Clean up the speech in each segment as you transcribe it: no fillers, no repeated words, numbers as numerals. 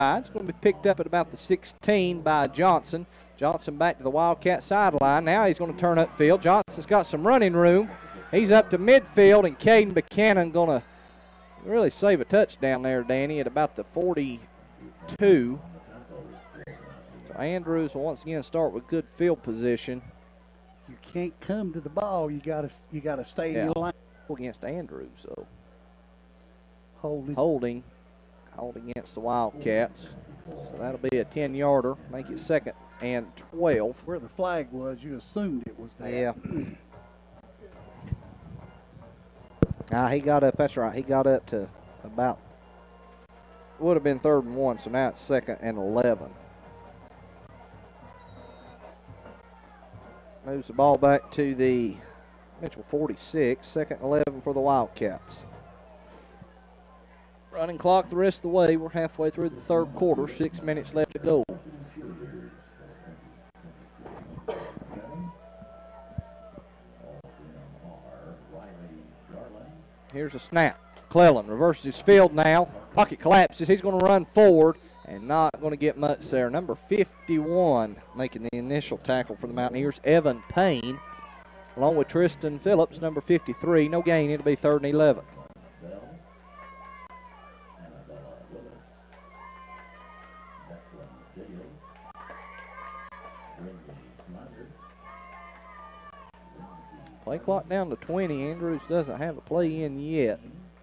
It's going to be picked up at about the 16 by Johnson. Johnson back to the Wildcat sideline. Now he's going to turn upfield. Johnson's got some running room. He's up to midfield, and Caden Buchanan going to really save a touchdown there, Danny, at about the 42. So Andrews will once again start with good field position. You can't come to the ball. You gotta stay in your line. Against Andrews, so holding against the Wildcats. So that'll be a 10-yarder. Make it 2nd and 12. Where the flag was, you assumed it was there. Yeah. He got up. That's right. He got up to about, would have been 3rd and 1. So now it's 2nd and 11. Moves the ball back to the Mitchell 46, 2nd and 11 for the Wildcats. Running clock the rest of the way. We're halfway through the 3rd quarter, 6 minutes left to go. Here's a snap. Clellan reverses his field now. Pocket collapses. He's going to run forward and not going to get much there. Number 51 making the initial tackle for the Mountaineers, Evan Payne, along with Tristan Phillips, number 53. No gain. It'll be 3rd and 11. Play clock down to 20. Andrews doesn't have a play in yet.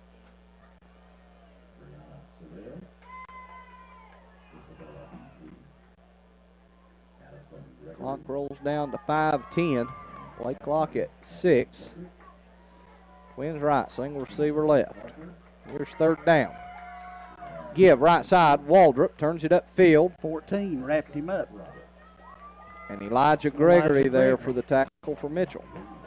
Clock rolls down to 5:10. Play clock at 6. Twins right, single receiver left. Here's 3rd down. Give right side. Waldrop turns it upfield. 14 wrapped him up. And Elijah Gregory there for the tackle for Mitchell.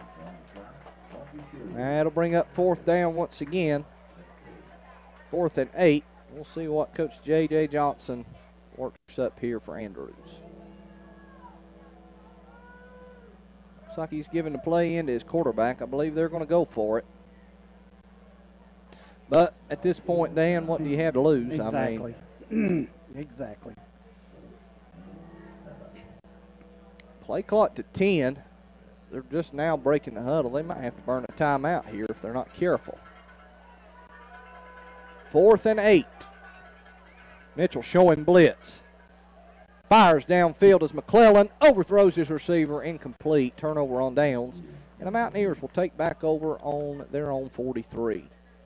That'll bring up 4th down once again. 4th and 8. We'll see what Coach J.J. Johnson works up here for Andrews. Looks like he's giving the play into his quarterback. I believe they're going to go for it. But at this point, Dan, what do you have to lose? Exactly. I mean, exactly. Play clock to 10. They're just now breaking the huddle. They might have to burn a timeout here if they're not careful. 4th and 8. Mitchell showing blitz. Fires downfield as McClellan overthrows his receiver, incomplete. Turnover on downs. And the Mountaineers will take back over on their own 43.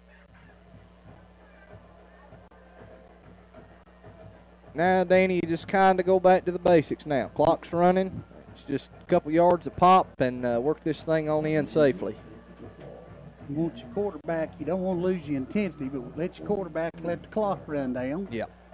Now, Danny, you just kind of go back to the basics now. Clock's running. It's just a couple yards of pop and work this thing on in safely. You want your quarterback, you don't want to lose your intensity, but let your quarterback let the clock run down. Yeah.